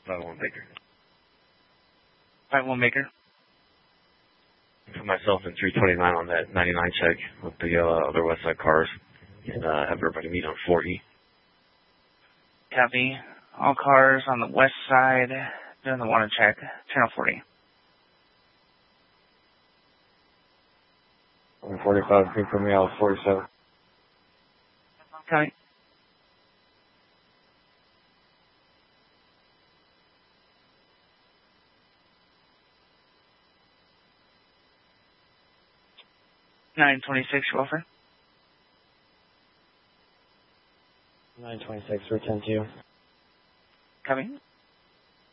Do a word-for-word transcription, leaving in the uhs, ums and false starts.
five one Baker. five one Baker. Put myself in three twenty-nine on that ninety-nine check with the uh, other West Side cars, and uh, have everybody meet on forty. Copy. All cars on the west side doing the water check. Channel forty. forty-five, green for me, I was forty-seven. Copy. nine twenty-six, Wilford. nine twenty-six, return to you. Coming.